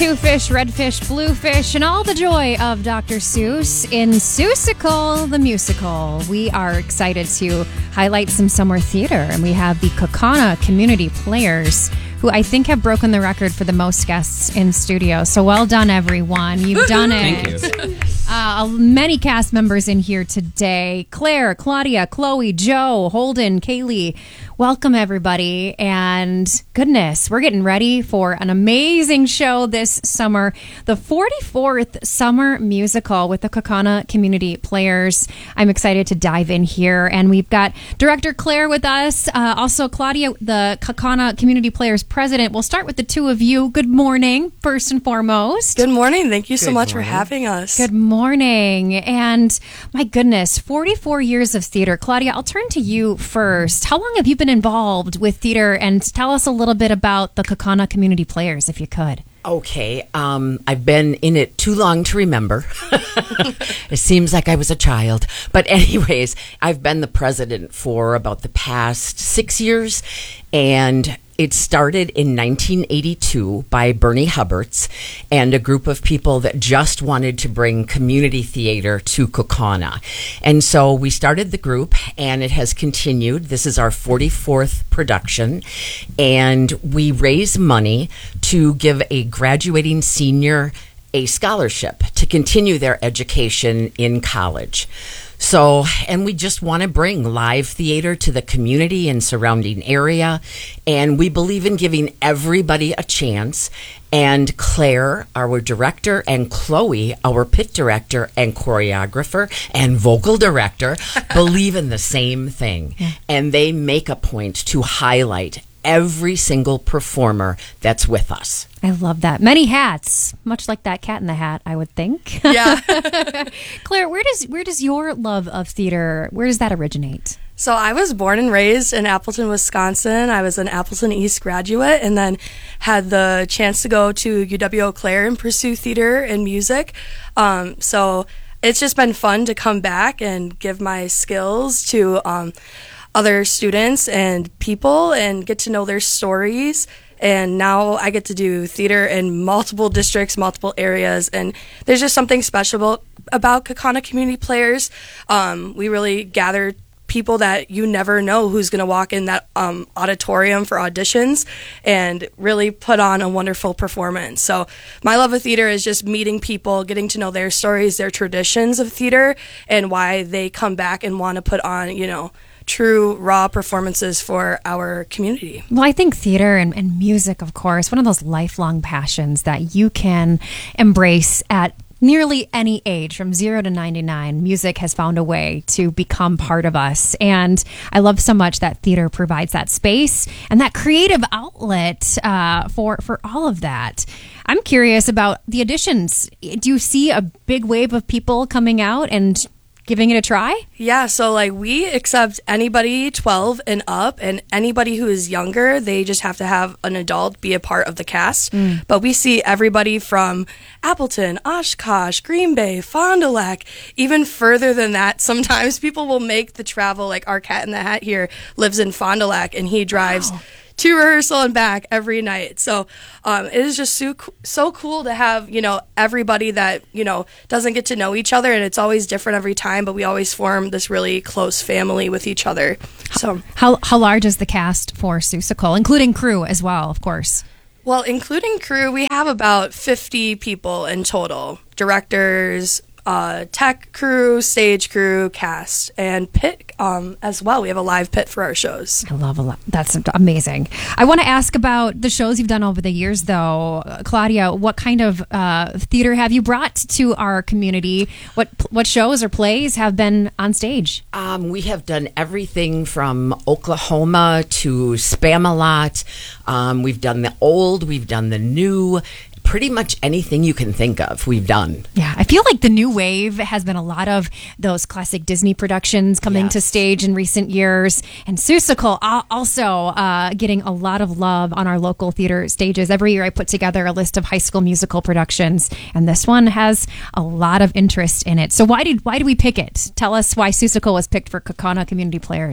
two fish, red fish, blue fish, and all the joy of Dr. Seuss in Seussical, the musical. We are excited to highlight some summer theater, and we have the Kaukauna Community Players, who I think have broken the record for the most guests in studio. So well done, everyone. You've done it. Thank you. Many cast members in here today. Claire, Claudia, Chloe, Joe, Holden, Kaylee. Welcome, everybody. And goodness, we're getting ready for an amazing show this summer. The 44th Summer Musical with the Kaukauna Community Players. I'm excited to dive in here. And we've got Director Claire with us. Also, Claudia, the Kaukauna Community Players President. We'll start with the two of you. Good morning, first and foremost. Good morning. Thank you so much for having us. Good morning. And my goodness, 44 years of theater. Claudia, I'll turn to you first. How long have you been involved with theater? And tell us a little bit about the Kaukauna Community Players, if you could. Okay, I've been in it too long to remember. It seems like I was a child. But anyways, I've been the president for about the past 6 years, and it started in 1982 by Bernie Hubbards and a group of people that just wanted to bring community theater to Kaukauna. And so we started the group, and it has continued. This is our 44th production, and we raise money to give a graduating senior a scholarship to continue their education in college. So, and we just want to bring live theater to the community and surrounding area. And we believe in giving everybody a chance. And Claire, our director, and Chloe, our pit director and choreographer and vocal director, believe in the same thing. Yeah. And they make a point to highlight every single performer that's with us. I love that. Many hats, much like that Cat in the Hat, I would think. Yeah. Claire, where does your love of theater, where does that originate? So I was born and raised in Appleton, Wisconsin. I was an Appleton East graduate and then had the chance to go to UW-Eau Claire and pursue theater and music. So it's just been fun to come back and give my skills to other students and people and get to know their stories. And now I get to do theater in multiple districts, multiple areas. And there's just something special about Kaukauna Community Players. We really gather people that you never know who's going to walk in that auditorium for auditions and really put on a wonderful performance. So my love of theater is just meeting people, getting to know their stories, their traditions of theater, and why they come back and want to put on, true raw performances for our community. Well, I think theater and music, of course, one of those lifelong passions that you can embrace at nearly any age, from 0 to 99. Music has found a way to become part of us. And I love so much that theater provides that space and that creative outlet for all of that. I'm curious about the auditions. Do you see a big wave of people coming out and giving it a try? Yeah, so we accept anybody 12 and up, and anybody who is younger, they just have to have an adult be a part of the cast. But we see everybody from Appleton, Oshkosh, Green Bay, Fond du Lac, even further than that. Sometimes people will make the travel, like our Cat in the Hat here lives in Fond du Lac, and he drives to rehearsal and back every night. So it is just so cool to have, everybody that, doesn't get to know each other, and it's always different every time, but we always form this really close family with each other. So how large is the cast for Seussical, including crew as well, of course? Well, including crew, we have about 50 people in total. Directors, tech crew, stage crew, cast, and pit as well. We have a live pit for our shows. I love a lot. That's amazing. I want to ask about the shows you've done over the years, though. Claudia, what kind of theater have you brought to our community? What shows or plays have been on stage? We have done everything from Oklahoma to Spamalot. We've done the old, we've done the new. Pretty much anything you can think of, we've done. Yeah, I feel like the new wave has been a lot of those classic Disney productions coming to stage in recent years. And Seussical also getting a lot of love on our local theater stages. Every year I put together a list of high school musical productions, and this one has a lot of interest in it. So why did we pick it? Tell us why Seussical was picked for Kaukauna Community Players.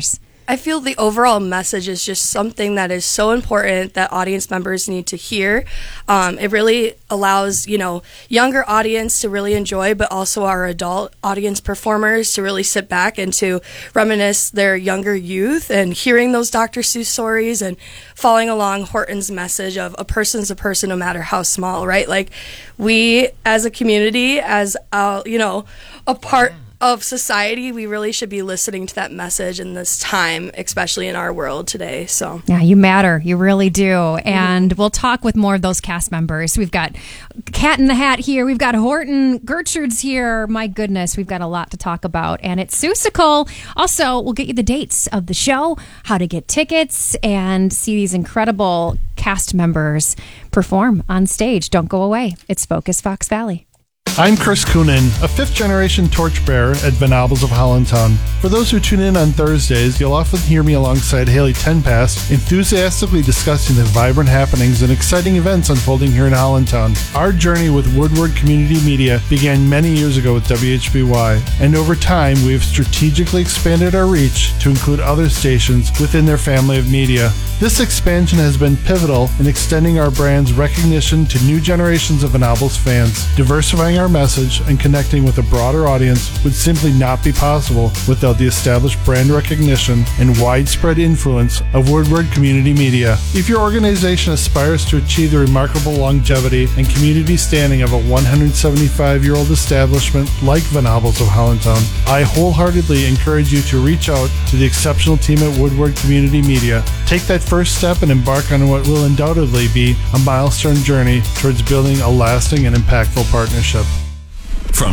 I feel the overall message is just something that is so important that audience members need to hear. It really allows, younger audience to really enjoy, but also our adult audience performers to really sit back and to reminisce their younger youth and hearing those Dr. Seuss stories and following along Horton's message of a person's a person no matter how small, right? Like we as a community, as a part of society, we really should be listening to that message in this time, especially in our world today. So yeah, you matter. You really do. And we'll talk with more of those cast members. We've got Cat in the Hat here. We've got Horton Gertrude's here. My goodness, we've got a lot to talk about. And it's Seussical. Also, we'll get you the dates of the show, how to get tickets, and see these incredible cast members perform on stage. Don't go away. It's Focus Fox Valley. I'm Chris Coonan, a fifth-generation torchbearer at Venables of Hollandtown. For those who tune in on Thursdays, you'll often hear me alongside Haley Tenpass, enthusiastically discussing the vibrant happenings and exciting events unfolding here in Hollandtown. Our journey with Woodward Community Media began many years ago with WHBY, and over time we have strategically expanded our reach to include other stations within their family of media. This expansion has been pivotal in extending our brand's recognition to new generations of Venables fans. Diversifying our message and connecting with a broader audience would simply not be possible without the established brand recognition and widespread influence of Woodward Community Media. If your organization aspires to achieve the remarkable longevity and community standing of a 175-year-old establishment like Venables of Hollandtown, I wholeheartedly encourage you to reach out to the exceptional team at Woodward Community Media. Take that first step and embark on what will undoubtedly be a milestone journey towards building a lasting and impactful partnership. From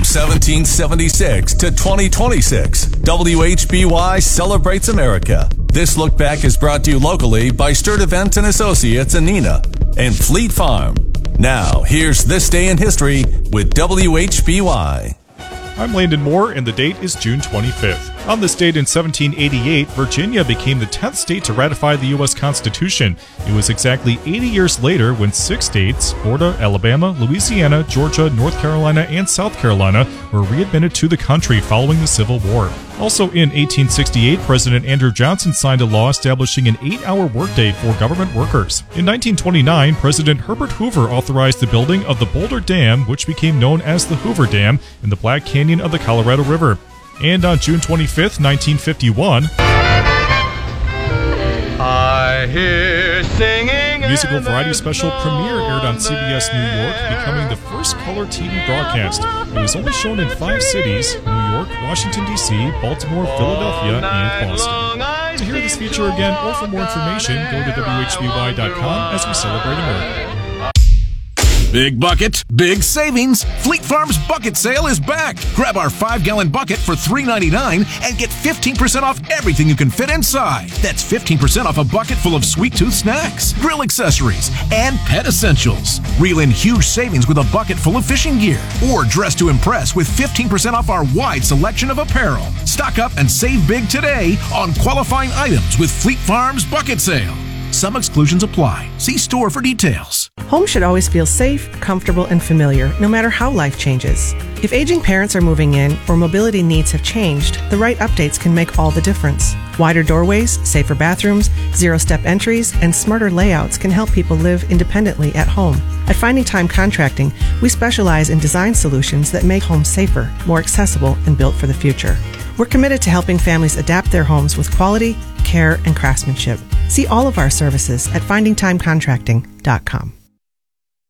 1776 to 2026, WHBY celebrates America. This look back is brought to you locally by Sturt Events and Associates in Neenah and Fleet Farm. Now, here's This Day in History with WHBY. I'm Landon Moore, and the date is June 25th. On this date in 1788, Virginia became the 10th state to ratify the U.S. Constitution. It was exactly 80 years later when 6 states, Florida, Alabama, Louisiana, Georgia, North Carolina, and South Carolina, were readmitted to the country following the Civil War. Also in 1868, President Andrew Johnson signed a law establishing an 8-hour workday for government workers. In 1929, President Herbert Hoover authorized the building of the Boulder Dam, which became known as the Hoover Dam, in the Black Canyon of the Colorado River. And on June 25th, 1951, I hear singing. musical variety special Premiere aired on CBS New York, becoming the first color TV broadcast. It was only shown in 5 cities: New York, Washington, D.C., Baltimore, Philadelphia, and Boston. To hear this feature again or for more information, go to WHBY.com as we celebrate America. Big bucket, big savings. Fleet Farm's bucket sale is back. Grab our 5-gallon bucket for $3.99 and get 15% off everything you can fit inside. That's 15% off a bucket full of sweet tooth snacks, grill accessories, and pet essentials. Reel in huge savings with a bucket full of fishing gear, or dress to impress with 15% off our wide selection of apparel. Stock up and save big today on qualifying items with Fleet Farm's bucket sale. Some exclusions apply. See store for details. Home should always feel safe, comfortable, and familiar, no matter how life changes. If aging parents are moving in or mobility needs have changed, the right updates can make all the difference. Wider doorways, safer bathrooms, zero-step entries, and smarter layouts can help people live independently at home. At Finding Time Contracting, we specialize in design solutions that make homes safer, more accessible, and built for the future. We're committed to helping families adapt their homes with quality, care, and craftsmanship. See all of our services at findingtimecontracting.com.